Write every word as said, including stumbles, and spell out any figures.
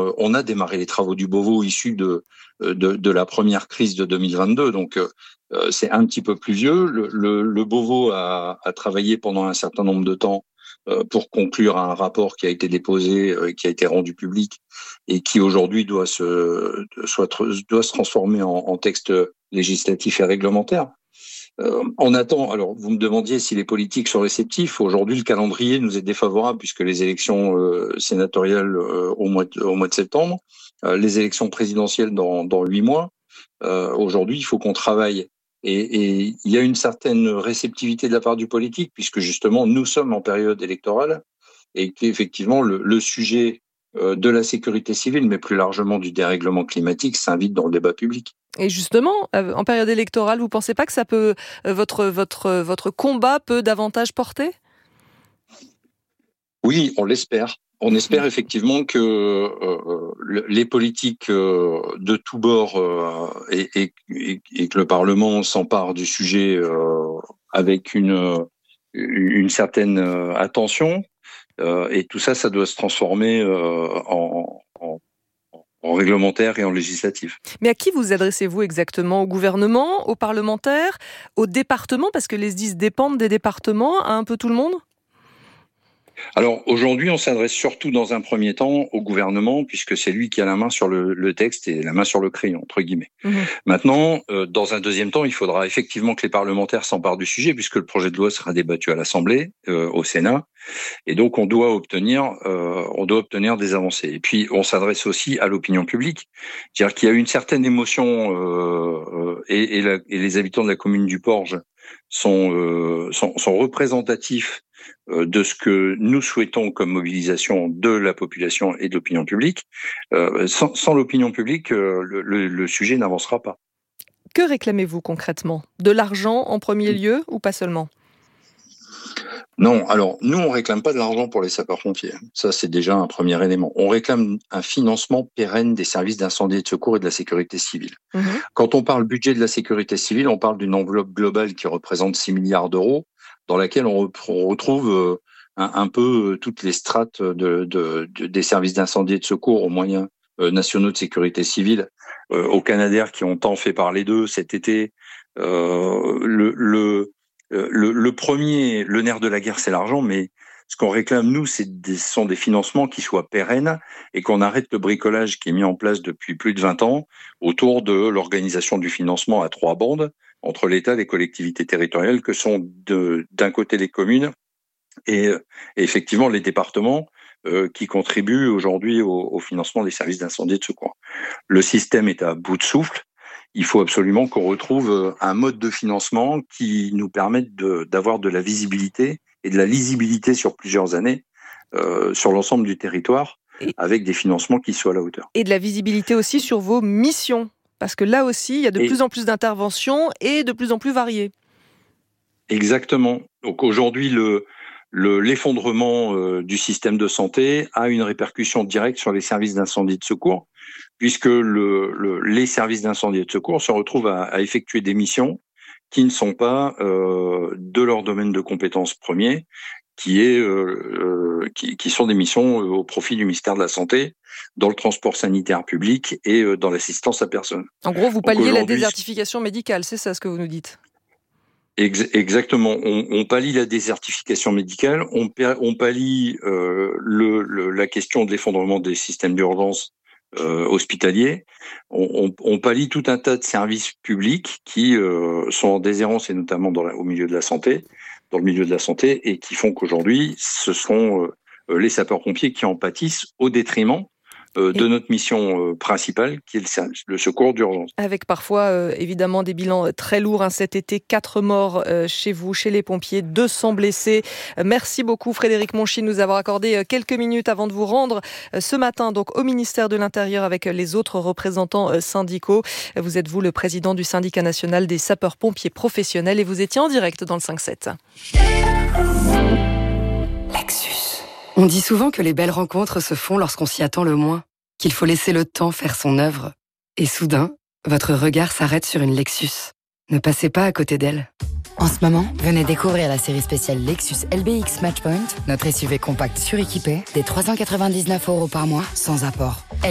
euh, on a démarré les travaux du Beauvau issus de, de, de la première crise de deux mille vingt-deux. Donc, euh, c'est un petit peu plus vieux. Le, le, le Beauvau a, a travaillé pendant un certain nombre de temps euh, pour conclure un rapport qui a été déposé, euh, qui a été rendu public et qui aujourd'hui doit se, soit, doit se transformer en, en texte législatif et réglementaire. Euh, on attend. Alors, vous me demandiez si les politiques sont réceptifs. Aujourd'hui, le calendrier nous est défavorable puisque les élections euh, sénatoriales euh, au mois de, au mois de septembre, euh, les élections présidentielles dans dans huit mois. Euh, aujourd'hui, il faut qu'on travaille. Et, et il y a une certaine réceptivité de la part du politique puisque justement nous sommes en période électorale et qu'effectivement le, le sujet euh, de la sécurité civile, mais plus largement du dérèglement climatique, s'invite dans le débat public. Et justement, euh, en période électorale, vous pensez pas que ça peut euh, votre votre votre combat peut davantage porter ? Oui, on l'espère. On espère effectivement que euh, les politiques euh, de tous bords euh, et, et, et que le Parlement s'empare du sujet euh, avec une une certaine attention. Euh, et tout ça, ça doit se transformer euh, en, en en réglementaire et en législatif. Mais à qui vous adressez-vous exactement ? Au gouvernement, aux parlementaires, aux départements ? Parce que les S D I S dépendent des départements, à un peu tout le monde ? Alors aujourd'hui, on s'adresse surtout dans un premier temps au gouvernement, puisque c'est lui qui a la main sur le, le texte et la main sur le crayon, entre guillemets. Mmh. Maintenant, euh, dans un deuxième temps, il faudra effectivement que les parlementaires s'emparent du sujet, puisque le projet de loi sera débattu à l'Assemblée, euh, au Sénat, et donc on doit obtenir, euh, on doit obtenir des avancées. Et puis on s'adresse aussi à l'opinion publique, c'est-à-dire qu'il y a une certaine émotion, euh, et, et, la, et les habitants de la commune du Porge sont, euh, sont, sont représentatifs de ce que nous souhaitons comme mobilisation de la population et de l'opinion publique. Euh, sans, sans l'opinion publique, euh, le, le, le sujet n'avancera pas. Que réclamez-vous concrètement ? De l'argent en premier lieu ou pas seulement ? Non, alors nous on réclame pas de l'argent pour les sapeurs-pompiers. Ça c'est déjà un premier élément. On réclame un financement pérenne des services d'incendie et de secours et de la sécurité civile. Mmh. Quand on parle budget de la sécurité civile, on parle d'une enveloppe globale qui représente six milliards d'euros, dans laquelle on retrouve un, un peu toutes les strates de, de, de, des services d'incendie et de secours aux moyens nationaux de sécurité civile, euh, aux Canadair qui ont tant fait parler d'eux cet été. Euh, le, le, le, le premier, le nerf de la guerre, c'est l'argent, mais ce qu'on réclame, nous, c'est des, ce sont des financements qui soient pérennes et qu'on arrête le bricolage qui est mis en place depuis plus de vingt ans autour de l'organisation du financement à trois bandes, entre l'État et les collectivités territoriales, que sont de, d'un côté les communes et, et effectivement les départements euh, qui contribuent aujourd'hui au, au financement des services d'incendie et de secours. Le système est à bout de souffle. Il faut absolument qu'on retrouve un mode de financement qui nous permette de, d'avoir de la visibilité et de la lisibilité sur plusieurs années euh, sur l'ensemble du territoire, et, avec des financements qui soient à la hauteur. Et de la visibilité aussi sur vos missions. Parce que là aussi, il y a de et plus en plus d'interventions et de plus en plus variées. Exactement. Donc aujourd'hui, le, le, l'effondrement euh, du système de santé a une répercussion directe sur les services d'incendie et de secours, puisque le, le, les services d'incendie et de secours se retrouvent à, à effectuer des missions qui ne sont pas euh, de leur domaine de compétences premier, qui est euh, euh, qui, qui sont des missions euh, au profit du ministère de la Santé, dans le transport sanitaire public et euh, dans l'assistance à personne. En gros, vous palliez la désertification médicale, c'est ça ce que vous nous dites ? Ex- exactement. On, on pallie la désertification médicale, on, on pallie euh, le, le, la question de l'effondrement des systèmes d'urgence euh, hospitaliers, on, on, on pallie tout un tas de services publics qui euh, sont en déshérence et notamment dans la, au milieu de la santé. dans le milieu de la santé et qui font qu'aujourd'hui, ce sont euh, les sapeurs-pompiers qui en pâtissent au détriment euh, de notre mission euh, principale, qui est le, service, le secours d'urgence. Avec parfois, euh, évidemment, des bilans très lourds. Hein, cet été, quatre morts euh, chez vous, chez les pompiers, deux cents blessés. Euh, merci beaucoup, Frédéric Monchy, de nous avoir accordé euh, quelques minutes avant de vous rendre euh, ce matin donc, au ministère de l'Intérieur avec les autres représentants euh, syndicaux. Vous êtes, vous, le président du syndicat national des sapeurs-pompiers professionnels et vous étiez en direct dans le cinq sept. Lexus. On dit souvent que les belles rencontres se font lorsqu'on s'y attend le moins, qu'il faut laisser le temps faire son œuvre. Et soudain, votre regard s'arrête sur une Lexus. Ne passez pas à côté d'elle. En ce moment, venez découvrir la série spéciale Lexus L B X Matchpoint, notre S U V compact suréquipé, des trois cent quatre-vingt-dix-neuf euros par mois, sans apport.